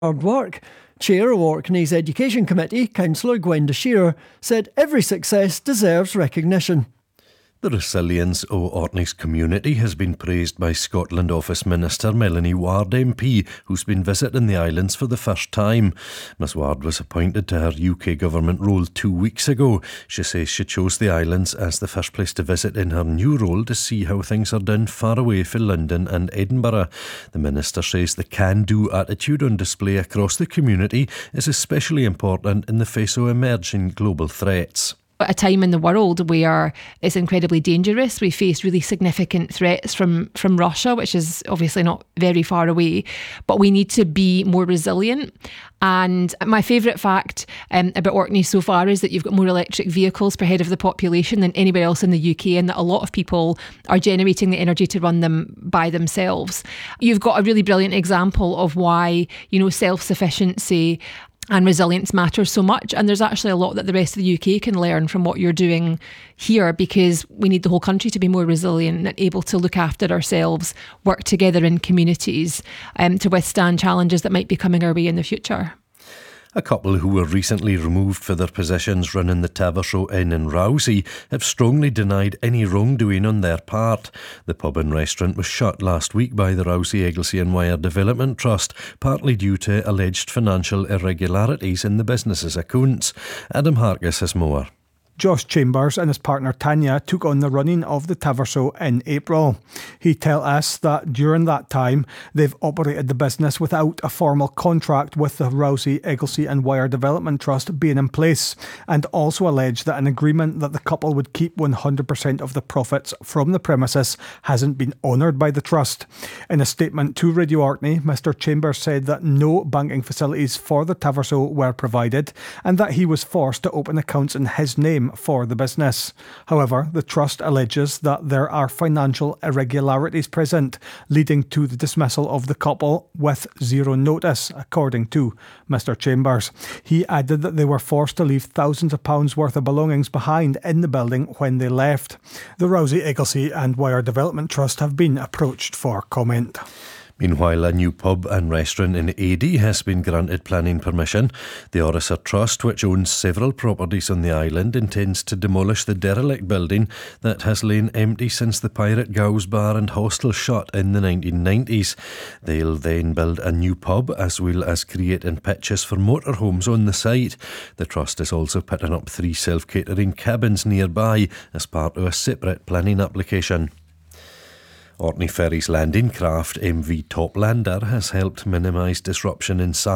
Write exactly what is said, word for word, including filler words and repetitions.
hard work. Chair of Orkney's Education Committee, Councillor Gwenda Shearer, said every success deserves recognition. The resilience of Orkney's community has been praised by Scotland Office Minister Melanie Ward M P, who's been visiting the islands for the first time. Miss Ward was appointed to her U K government role two weeks ago. She says she chose the islands as the first place to visit in her new role to see how things are done far away from London and Edinburgh. The minister says the can-do attitude on display across the community is especially important in the face of emerging global threats. At a time in the world where it's incredibly dangerous, we face really significant threats from, from Russia, which is obviously not very far away, but we need to be more resilient. And my favourite fact um, about Orkney so far is that you've got more electric vehicles per head of the population than anywhere else in the U K, and that a lot of people are generating the energy to run them by themselves. You've got a really brilliant example of why, you know, self-sufficiency and resilience matters so much, and there's actually a lot that the rest of the U K can learn from what you're doing here, because we need the whole country to be more resilient and able to look after ourselves, work together in communities um, to withstand challenges that might be coming our way in the future. A couple who were recently removed for their positions running the Tavershow Inn in Rousey have strongly denied any wrongdoing on their part. The pub and restaurant was shut last week by the Rousey, Eglesey and Wyre Development Trust, partly due to alleged financial irregularities in the business's accounts. Adam Harkis has more. Josh Chambers and his partner Tanya took on the running of the Tavershow in April. He tell us that during that time they've operated the business without a formal contract with the Rousey, Eglesey and Wyre Development Trust being in place, and also alleged that an agreement that the couple would keep one hundred percent of the profits from the premises hasn't been honoured by the trust. In a statement to Radio Orkney, Mr Chambers said that no banking facilities for the Tavershow were provided and that he was forced to open accounts in his name for the business. However, the trust alleges that there are financial irregularities present, leading to the dismissal of the couple with zero notice, according to Mr Chambers. He added that they were forced to leave thousands of pounds worth of belongings behind in the building when they left. The Rousey, Eglesey and Wyre Development Trust have been approached for comment. Meanwhile, a new pub and restaurant in Adie has been granted planning permission. The Orissa Trust, which owns several properties on the island, intends to demolish the derelict building that has lain empty since the Pirate Gows Bar and Hostel shut in the nineteen nineties. They'll then build a new pub as well as creating pitches for motorhomes on the site. The Trust is also putting up three self-catering cabins nearby as part of a separate planning application. Orkney Ferries landing craft M V Toplander has helped minimise disruption in